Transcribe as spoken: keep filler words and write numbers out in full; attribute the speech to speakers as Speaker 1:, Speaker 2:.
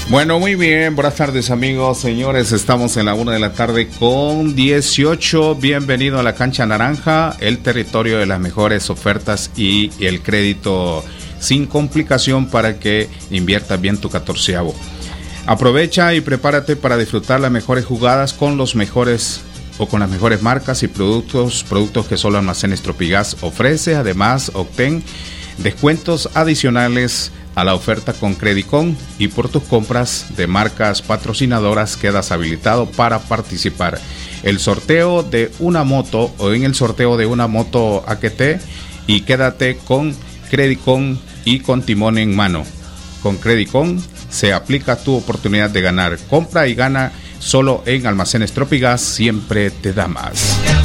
Speaker 1: Bueno, muy bien, buenas tardes amigos, señores, estamos en la una de la tarde con dieciocho, bienvenido a la Cancha Naranja, el territorio de las mejores ofertas y el crédito sin complicación para que inviertas bien tu catorceavo. Aprovecha y prepárate para disfrutar las mejores jugadas con los mejores o con las mejores marcas y productos, productos que solo Almacenes Tropigas ofrece. Además, obtén descuentos adicionales a la oferta con Credicon y por tus compras de marcas patrocinadoras quedas habilitado para participar. El sorteo de una moto o en el sorteo de una moto A Q T y quédate con Credicon y con timón en mano. Con Credicon se aplica tu oportunidad de ganar. Compra y gana solo en Almacenes Tropigas, siempre te da más.